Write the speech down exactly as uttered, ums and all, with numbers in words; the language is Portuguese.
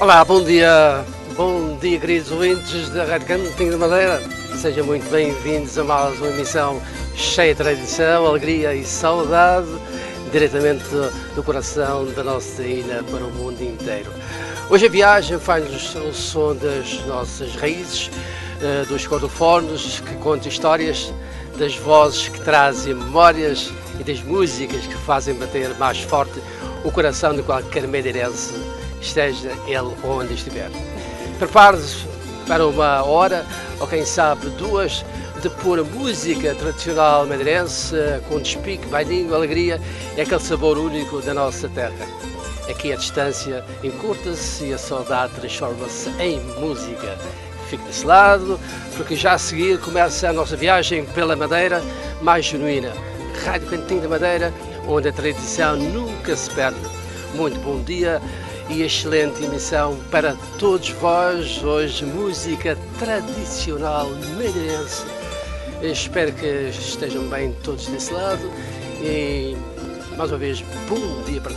Olá, bom dia, bom dia queridos ouvintes da Rádio Cantinho da Madeira. Sejam muito bem-vindos a mais uma emissão cheia de tradição, alegria e saudade, diretamente do coração da nossa ilha para o mundo inteiro. Hoje a viagem faz-nos o som das nossas raízes, dos cordofones que contam histórias, das vozes que trazem memórias e das músicas que fazem bater mais forte o coração de qualquer madeirense, esteja ele onde estiver. Prepare-se para uma hora, ou quem sabe duas, de pura música tradicional madeirense, com despique, bailinho, alegria e aquele sabor único da nossa terra. Aqui a distância encurta-se e a saudade transforma-se em música. Fique desse lado, porque já a seguir começa a nossa viagem pela Madeira mais genuína. Rádio Cantinho da Madeira, onde a tradição nunca se perde. Muito bom dia e excelente emissão para todos vós. Hoje música tradicional madeirense. Espero que estejam bem todos desse lado e mais uma vez bom dia para todos.